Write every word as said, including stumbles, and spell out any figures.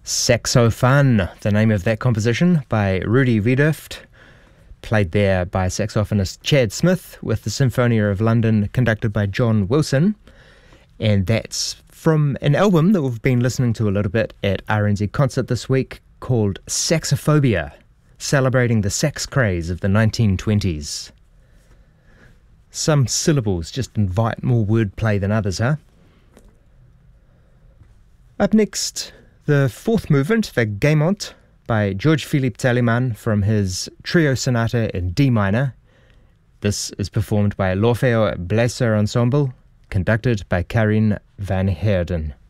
Saxophone, the name of that composition by Rudy Wiedoeft, played there by saxophonist Chad Smith with the Symphonia of London conducted by John Wilson. And that's from an album that we've been listening to a little bit at R N Z Concert this week called Saxophobia, celebrating the sax craze of the nineteen twenties. Some syllables just invite more wordplay than others, huh? Up next, the fourth movement, the Gaimont, by George-Philippe Telemann from his Trio Sonata in D minor. This is performed by l'Orfeo Bläser Ensemble, conducted by Karin van Heerden.